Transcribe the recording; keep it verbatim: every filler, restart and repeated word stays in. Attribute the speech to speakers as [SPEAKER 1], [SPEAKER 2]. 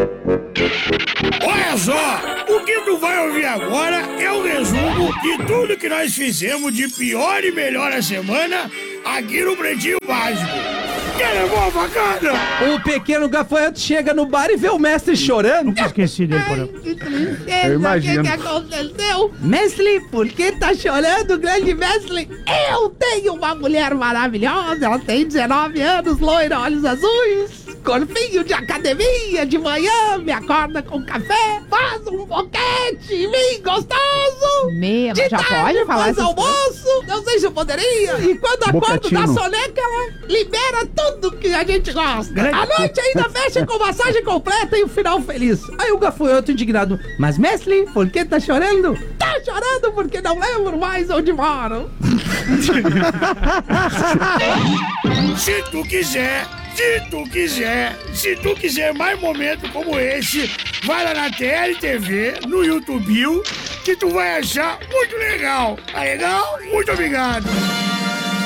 [SPEAKER 1] Olha só, o que tu vai ouvir agora é o resumo de tudo que nós fizemos de pior e melhor a semana aqui no Pretinho Básico. Quem levou a facada?
[SPEAKER 2] O pequeno gafanhoto chega no bar e vê o mestre chorando.
[SPEAKER 3] Nunca esqueci dele, porra.
[SPEAKER 4] Que tristeza,
[SPEAKER 5] Eu imagino.
[SPEAKER 4] o que, que aconteceu?
[SPEAKER 2] Mestre, por que tá chorando, grande mestre?
[SPEAKER 4] Eu tenho uma mulher maravilhosa, ela tem dezenove anos, loira, olhos azuis, corpinho de academia, de manhã, me acorda com café, faz um boquete em mim, gostoso!
[SPEAKER 6] Meu,
[SPEAKER 4] De
[SPEAKER 6] já
[SPEAKER 4] tarde
[SPEAKER 6] pode falar
[SPEAKER 4] faz
[SPEAKER 6] essas
[SPEAKER 4] almoço, não sei se eu poderia, e quando acordo
[SPEAKER 5] Bocatino.
[SPEAKER 4] da soneca, ela libera tudo que a gente gosta.
[SPEAKER 3] Grande-
[SPEAKER 4] À noite ainda fecha com massagem completa e um final feliz.
[SPEAKER 2] Aí o gafanhoto indignado. Mas, mestre, por que tá chorando?
[SPEAKER 4] Tá chorando porque não lembro mais onde moro.
[SPEAKER 1] Se tu quiser, se tu quiser, se tu quiser mais momentos como esse, vai lá na T L T V, no YouTube, que tu vai achar muito legal. Tá legal? Muito obrigado.